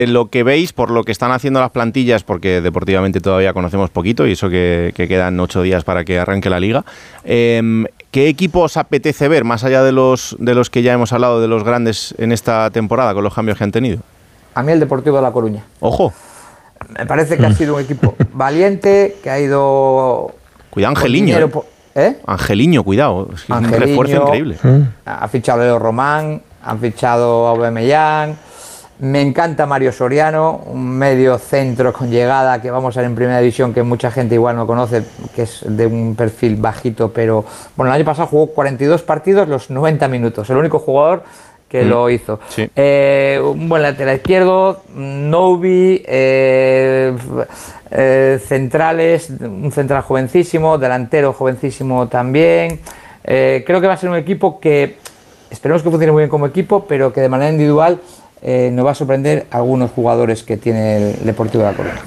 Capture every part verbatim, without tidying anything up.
lo que veis, por lo que están haciendo las plantillas, porque deportivamente todavía conocemos poquito y eso que, que quedan ocho días para que arranque la liga, eh, ¿qué equipo os apetece ver, más allá de los, de los que ya hemos hablado, de los grandes en esta temporada, con los cambios que han tenido? A mí el Deportivo de La Coruña. ¡Ojo! Me parece que ha sido un equipo valiente, que ha ido... Cuidado, Angeliño. Por, ¿eh? Angeliño, cuidado. Es que es un refuerzo increíble. Ha fichado a Leo Román, han fichado a Aubameyang. Me encanta Mario Soriano, un medio centro con llegada que vamos a ver en primera división, que mucha gente igual no conoce, que es de un perfil bajito, pero bueno, el año pasado jugó cuarenta y dos partidos, los noventa minutos, el único jugador que mm. lo hizo. Sí. Eh, un buen lateral izquierdo, Novi, eh, eh, centrales, un central jovencísimo, delantero jovencísimo también. Eh, creo que va a ser un equipo que esperemos que funcione muy bien como equipo, pero que de manera individual eh, nos va a sorprender algunos jugadores que tiene el Deportivo de La Coruña.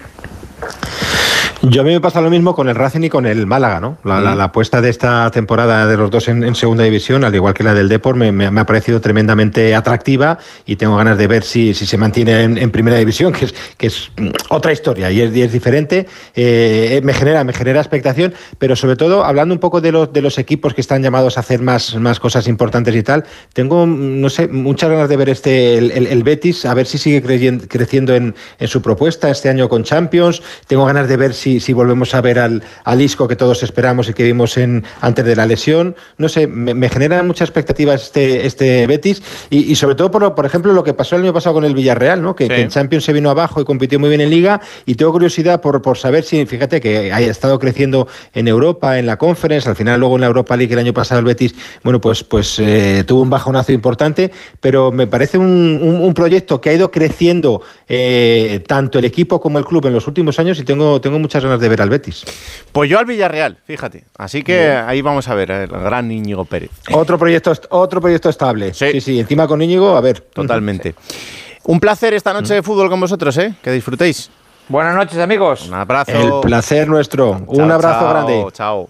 Yo a mí me pasa lo mismo con el Racing y con el Málaga, ¿no? La, la, la apuesta de esta temporada de los dos en, en segunda división, al igual que la del Depor, me, me, me ha parecido tremendamente atractiva y tengo ganas de ver si, si se mantiene en, en primera división, que es, que es otra historia y es, y es diferente. Eh, me genera, me genera expectación, pero sobre todo, hablando un poco de los, de los equipos que están llamados a hacer más, más cosas importantes y tal, tengo, no sé, muchas ganas de ver este el, el, el Betis, a ver si sigue creyendo, creciendo en, en su propuesta este año con Champions. Tengo ganas de ver si si volvemos a ver al, al Isco que todos esperamos y que vimos en, antes de la lesión. No sé, me, me genera mucha expectativa este, este Betis y, y sobre todo, por, por ejemplo, lo que pasó el año pasado con el Villarreal, ¿no? Que, sí. que en Champions se vino abajo y compitió muy bien en Liga, y tengo curiosidad por, por saber si, fíjate que haya estado creciendo en Europa, en la Conference, al final luego en la Europa League el año pasado el Betis, bueno, pues, pues eh, tuvo un bajonazo importante, pero me parece un, un, un proyecto que ha ido creciendo eh, tanto el equipo como el club en los últimos años y tengo, tengo muchas ganas de ver al Betis. Pues yo al Villarreal, fíjate. Así que bien. Ahí vamos a ver el gran Íñigo Pérez. Otro proyecto, otro proyecto estable. Sí, sí, sí. Encima con Íñigo, a ver. Totalmente. Sí. Un placer esta noche de fútbol con vosotros, ¿eh? Que disfrutéis. Buenas noches, amigos. Un abrazo. El placer nuestro. Chao, un abrazo chao, grande. Chao.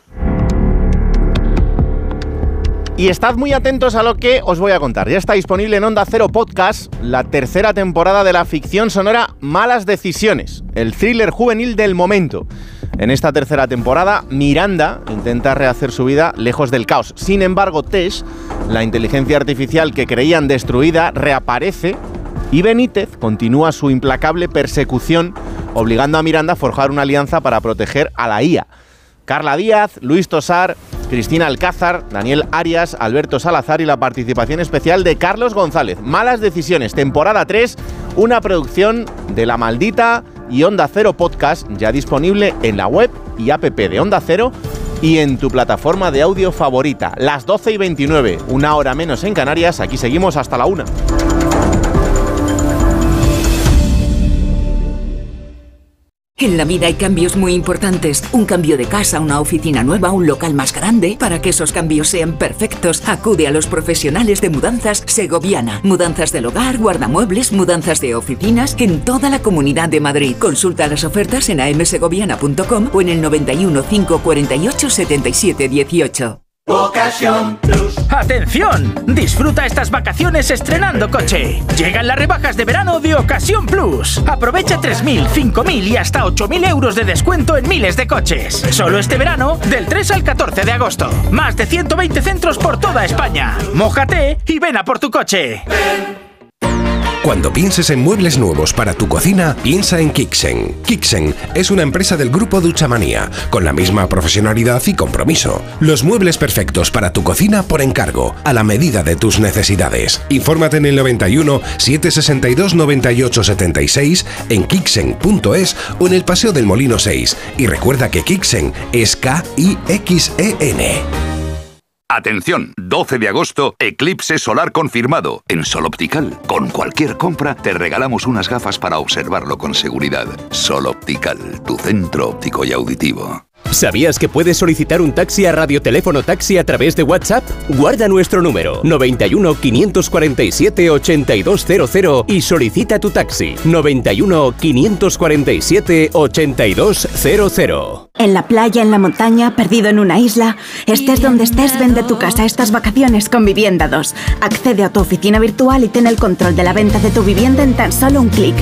Y estad muy atentos a lo que os voy a contar. Ya está disponible en Onda Cero Podcast la tercera temporada de la ficción sonora Malas Decisiones, el thriller juvenil del momento. En esta tercera temporada, Miranda intenta rehacer su vida lejos del caos. Sin embargo, Tess, la inteligencia artificial que creían destruida, reaparece y Benítez continúa su implacable persecución, obligando a Miranda a forjar una alianza para proteger a la I A. Carla Díaz, Luis Tosar, Cristina Alcázar, Daniel Arias, Alberto Salazar y la participación especial de Carlos González. Malas Decisiones, temporada tres, una producción de La Maldita y Onda Cero Podcast, ya disponible en la web y app de Onda Cero y en tu plataforma de audio favorita. Las doce y veintinueve, una hora menos en Canarias, aquí seguimos hasta la una. En la vida hay cambios muy importantes. Un cambio de casa, una oficina nueva, un local más grande. Para que esos cambios sean perfectos, acude a los profesionales de Mudanzas Segoviana. Mudanzas del hogar, guardamuebles, mudanzas de oficinas en toda la Comunidad de Madrid. Consulta las ofertas en a m segoviana punto com o en el noventa y uno, cinco cuarenta y ocho, setenta y siete dieciocho. Ocasión Plus. ¡Atención! Disfruta estas vacaciones estrenando coche. Llegan las rebajas de verano de Ocasión Plus. Aprovecha tres mil, cinco mil y hasta ocho mil euros de descuento en miles de coches. Solo este verano, del tres al catorce de agosto. Más de ciento veinte centros por toda España. Mójate y ven a por tu coche. Ven. Cuando pienses en muebles nuevos para tu cocina, piensa en Kixen. Kixen es una empresa del grupo Duchamanía, con la misma profesionalidad y compromiso. Los muebles perfectos para tu cocina por encargo, a la medida de tus necesidades. Infórmate en el noventa y uno, setecientos sesenta y dos, noventa y ocho, setenta y seis, en kixen punto es o en el Paseo del Molino seis. Y recuerda que Kixen es K I X E N. Atención, doce de agosto, eclipse solar confirmado en Sol Optical. Con cualquier compra te regalamos unas gafas para observarlo con seguridad. Sol Optical, tu centro óptico y auditivo. ¿Sabías que puedes solicitar un taxi a Radioteléfono Taxi a través de WhatsApp? Guarda nuestro número noventa y uno, quinientos cuarenta y siete, ochenta y dos cero cero y solicita tu taxi noventa y uno, quinientos cuarenta y siete, ochenta y dos cero cero. En la playa, en la montaña, perdido en una isla, estés donde estés, vende tu casa estas vacaciones con Vivienda dos. Accede a tu oficina virtual y ten el control de la venta de tu vivienda en tan solo un clic.